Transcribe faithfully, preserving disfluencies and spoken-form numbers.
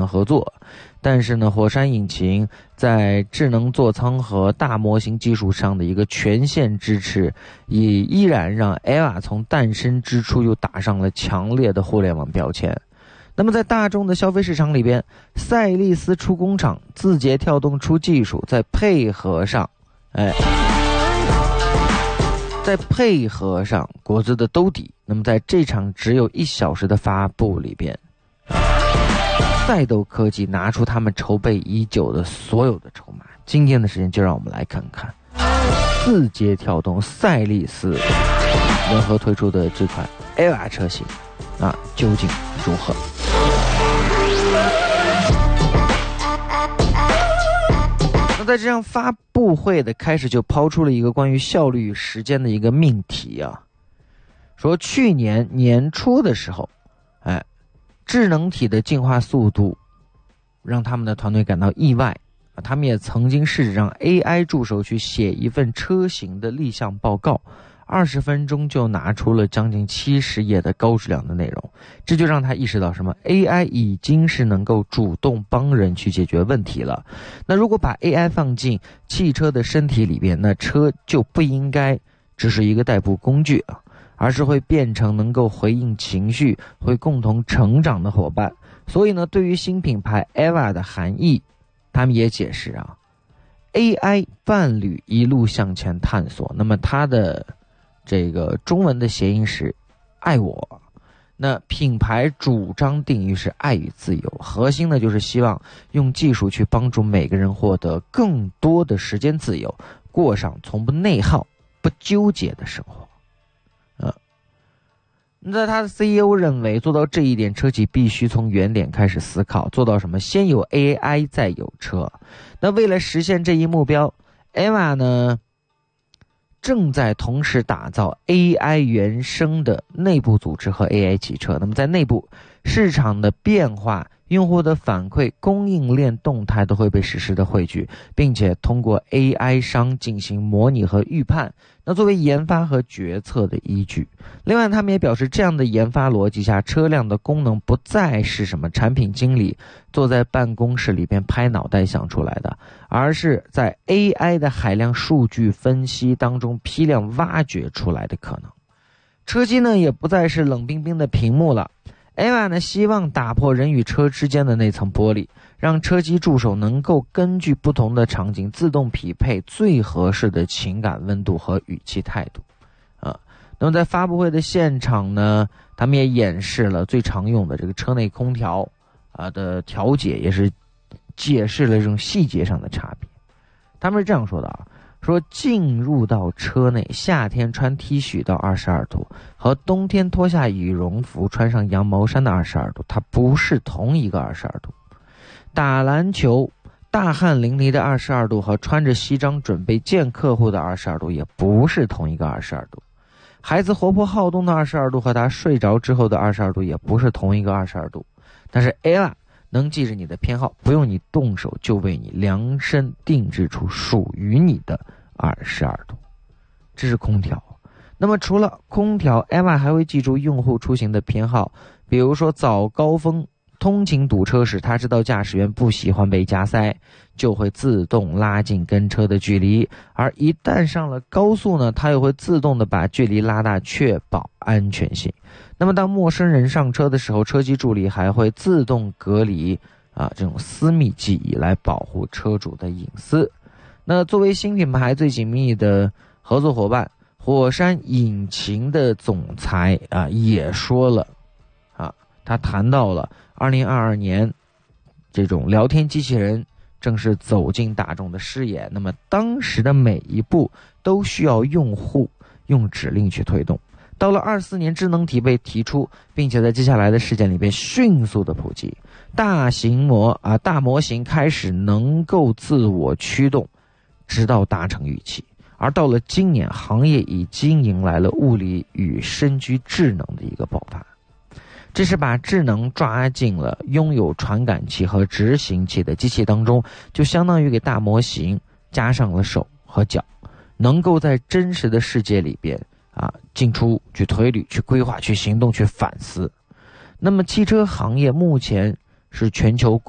员合作。但是呢，火山引擎在智能座舱和大模型技术上的一个全线支持，也依然让 E V A 从诞生之初又打上了强烈的互联网标签。那么在大众的消费市场里边，赛力斯出工厂，字节跳动出技术，再配合上哎再配合上果子的兜底，那么在这场只有一小时的发布里边，赛斗科技拿出他们筹备已久的所有的筹码。今天的时间就让我们来看看字节跳动赛力斯联合推出的这款 E V A 车型啊，究竟如何？那在这样发布会的开始就抛出了一个关于效率与时间的一个命题啊，说去年年初的时候，哎，智能体的进化速度让他们的团队感到意外啊，他们也曾经试着让 A I 助手去写一份车型的立项报告，二十分钟就拿出了将近七十页的高质量的内容，这就让他意识到什么 A I 已经是能够主动帮人去解决问题了。那如果把 A I 放进汽车的身体里边，那车就不应该只是一个代步工具啊，而是会变成能够回应情绪、会共同成长的伙伴。所以呢，对于新品牌 E V A 的含义，他们也解释啊 ，A I 伴侣一路向前探索。那么它的这个中文的谐音是爱我，那品牌主张定义是爱与自由，核心呢就是希望用技术去帮助每个人获得更多的时间自由，过上从不内耗、不纠结的生活。呃，那他的 C E O 认为做到这一点，车企必须从原点开始思考，做到什么？先有 A I 再有车。那为了实现这一目标 ，E V A 呢正在同时打造 A I 原生的内部组织和 A I 汽车。那么在内部，市场的变化、用户的反馈、供应链动态都会被实时的汇聚，并且通过 A I 商进行模拟和预判，那作为研发和决策的依据。另外他们也表示，这样的研发逻辑下，车辆的功能不再是什么产品经理坐在办公室里边拍脑袋想出来的，而是在 A I 的海量数据分析当中批量挖掘出来的可能。车机呢也不再是冷冰冰的屏幕了， E V A 呢希望打破人与车之间的那层玻璃，让车机助手能够根据不同的场景自动匹配最合适的情感温度和语气态度啊。那么在发布会的现场呢，他们也演示了最常用的这个车内空调啊的调节，也是解释了这种细节上的差别。他们是这样说的啊，说进入到车内，夏天穿 T 恤到二十二度和冬天脱下羽绒服穿上羊毛衫的二十二度，它不是同一个二十二度。打篮球大汗淋漓的二十二度和穿着西装准备见客户的二十二度也不是同一个二十二度。孩子活泼好动的二十二度和他睡着之后的二十二度也不是同一个二十二度。但是 E V A 能记着你的偏好，不用你动手就为你量身定制出属于你的二十二度。这是空调。那么除了空调 E V A 还会记住用户出行的偏好，比如说早高峰通勤堵车时，他知道驾驶员不喜欢被加塞，就会自动拉近跟车的距离，而一旦上了高速呢，它又会自动的把距离拉大，确保安全性。那么当陌生人上车的时候，车机助理还会自动隔离啊这种私密记忆，来保护车主的隐私。那作为新品牌最紧密的合作伙伴，火山引擎的总裁啊也说了啊，他谈到了二零二二年这种聊天机器人正式走进大众的视野，那么当时的每一步都需要用户用指令去推动。到了二四年，智能体被提出，并且在接下来的时间里边迅速的普及，大型模啊大模型开始能够自我驱动，直到达成预期。而到了今年，行业已经迎来了物理与深居智能的一个爆发。这是把智能抓进了拥有传感器和执行器的机器当中，就相当于给大模型加上了手和脚，能够在真实的世界里边啊进出、去推理、去规划、去行动、去反思。那么汽车行业目前是全球